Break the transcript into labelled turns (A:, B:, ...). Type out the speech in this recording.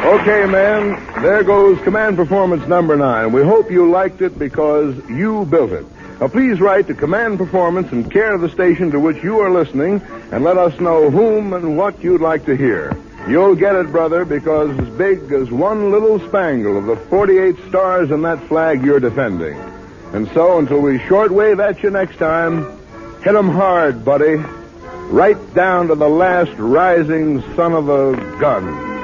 A: Okay, man, there goes Command Performance number 9. We hope you liked it because you built it. Now, please write to Command Performance in care of the station to which you are listening and let us know whom and what you'd like to hear. You'll get it, brother, because as big as one little spangle of the 48 stars in that flag you're defending. And so, until we shortwave at you next time, hit 'em hard, buddy. Right down to the last rising son of a gun.